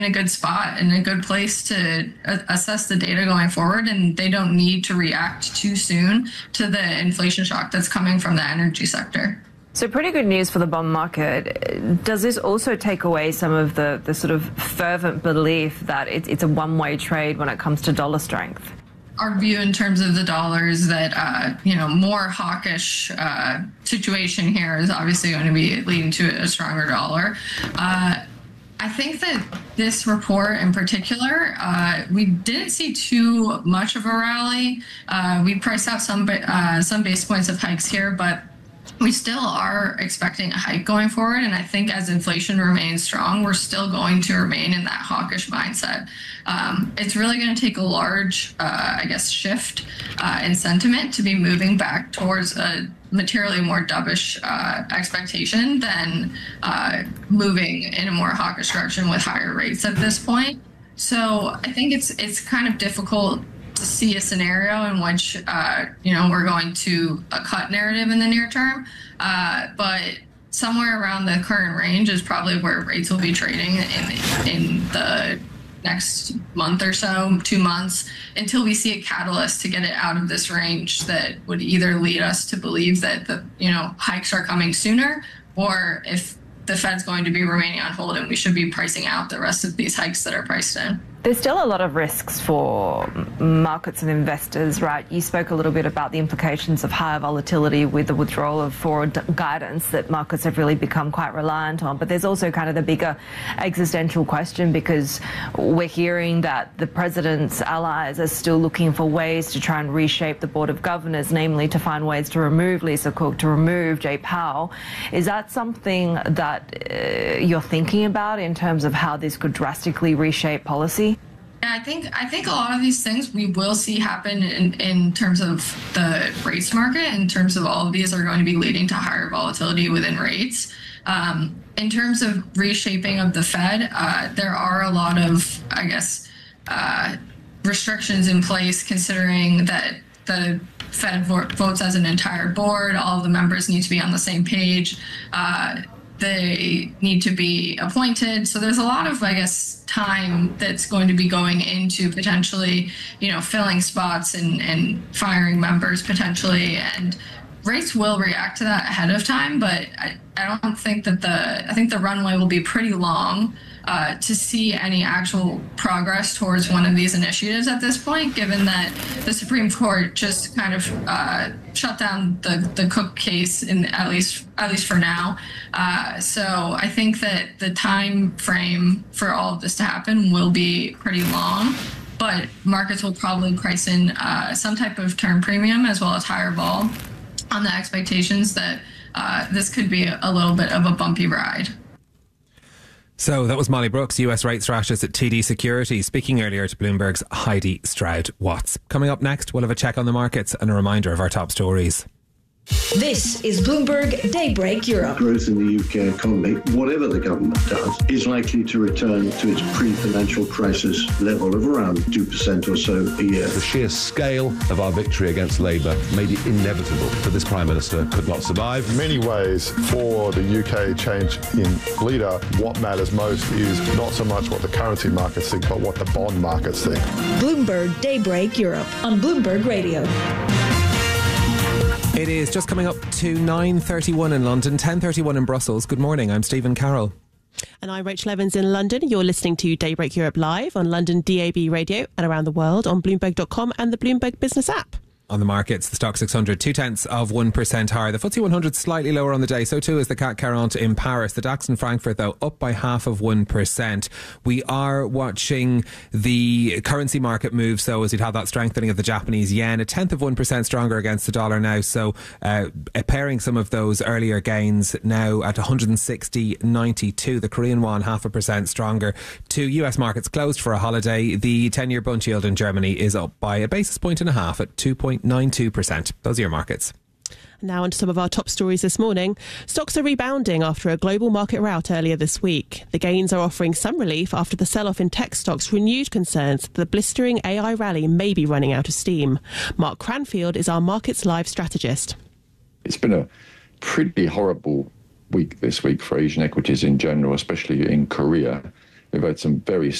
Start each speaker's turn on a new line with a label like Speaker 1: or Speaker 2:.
Speaker 1: in a good spot and a good place to assess the data going forward, and they don't need to react too soon to the inflation shock that's coming from the energy sector.
Speaker 2: So pretty good news for the bond market. Does this also take away some of the sort of fervent belief that it's a one-way trade when it comes to dollar strength?
Speaker 1: Our view in terms of the dollar is that, more hawkish situation here is obviously going to be leading to a stronger dollar. I think that this report in particular, we didn't see too much of a rally. We priced out some base points of hikes here, but we still are expecting a hike going forward. And I think as inflation remains strong, we're still going to remain in that hawkish mindset. It's really going to take a large, shift in sentiment to be moving back towards a materially more dovish expectation than moving in a more hawkish direction with higher rates at this point. So I think it's kind of difficult to see a scenario in which we're going to a cut narrative in the near term, but somewhere around the current range is probably where rates will be trading in the next month or so, 2 months, until we see a catalyst to get it out of this range that would either lead us to believe that the hikes are coming sooner, or if the Fed's going to be remaining on hold and we should be pricing out the rest of these hikes that are priced in.
Speaker 2: There's still a lot of risks for markets and investors, right? You spoke a little bit about the implications of higher volatility with the withdrawal of forward guidance that markets have really become quite reliant on. But there's also kind of the bigger existential question, because we're hearing that the president's allies are still looking for ways to try and reshape the Board of Governors, namely to find ways to remove Lisa Cook, to remove Jay Powell. Is that something that you're thinking about in terms of how this could drastically reshape policy?
Speaker 1: Yeah, I think a lot of these things we will see happen in terms of the rates market. In terms of all of these are going to be leading to higher volatility within rates. In terms of reshaping of the Fed, there are a lot of, restrictions in place, considering that the Fed votes as an entire board. All of the members need to be on the same page. They need to be appointed. So there's a lot of, time that's going to be going into potentially, filling spots and firing members potentially. And rates will react to that ahead of time, but I don't think that I think the runway will be pretty long to see any actual progress towards one of these initiatives at this point, given that the Supreme Court just kind of shut down the Cook case, at least for now. So I think that the time frame for all of this to happen will be pretty long, but markets will probably price in some type of term premium as well as higher vol on the expectations that this could be a little bit of a bumpy ride.
Speaker 3: So that was Molly Brooks, US rate strategist at TD Securities, speaking earlier to Bloomberg's Heidi Stroud-Watts. Coming up next, we'll have a check on the markets and a reminder of our top stories.
Speaker 4: This is Bloomberg Daybreak Europe.
Speaker 5: Growth in the UK economy, whatever the government does, is likely to return to its pre-financial crisis level of around 2% or so a year.
Speaker 6: The sheer scale of our victory against Labour made it inevitable that this Prime Minister could not survive.
Speaker 7: In many ways, for the UK change in leader, what matters most is not so much what the currency markets think, but what the bond markets think.
Speaker 4: Bloomberg Daybreak Europe on Bloomberg Radio.
Speaker 3: It is just coming up to 9:31 in London, 10:31 in Brussels. Good morning, I'm Stephen Carroll.
Speaker 8: And I'm Rachel Evans in London. You're listening to Daybreak Europe live on London DAB radio and around the world on Bloomberg.com and the Bloomberg Business app.
Speaker 3: On the markets, the Stock 600, 0.2% higher. The FTSE 100 slightly lower on the day. So too is the CAC 40 in Paris. The DAX in Frankfurt, though, up by 0.5%. We are watching the currency market move. So as we'd have that strengthening of the Japanese yen, 0.1% stronger against the dollar now. So pairing some of those earlier gains now at 160.92. The Korean won 0.5% stronger. Two US markets closed for a holiday. The 10-year bund yield in Germany is up by a basis point and a half at 2.92%. Those are your markets.
Speaker 8: Now on to some of our top stories this morning. Stocks are rebounding after a global market rout earlier this week. The gains are offering some relief after the sell-off in tech stocks renewed concerns that the blistering AI rally may be running out of steam. Mark Cranfield is our Markets Live strategist.
Speaker 9: It's been a pretty horrible week this week for Asian equities in general, especially in Korea. We've had some very